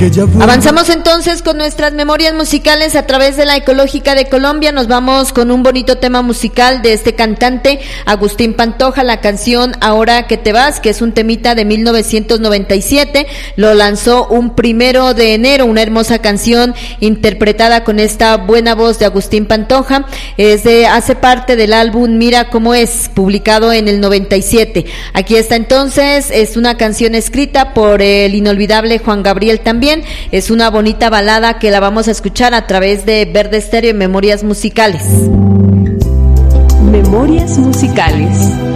Avanzamos entonces con nuestras memorias musicales a través de la Ecológica de Colombia. Nos vamos con un bonito tema musical de este cantante Agustín Pantoja, la canción Ahora que te vas, que es un temita de 1997. Lo lanzó un 1 de enero, una hermosa canción interpretada con esta buena voz de Agustín Pantoja. Hace parte del álbum Mira cómo es, publicado en el 97. Aquí está entonces, es una canción escrita por el inolvidable Juan Gabriel también. Es una bonita balada que la vamos a escuchar a través de Verde Estéreo y Memorias Musicales. Memorias Musicales.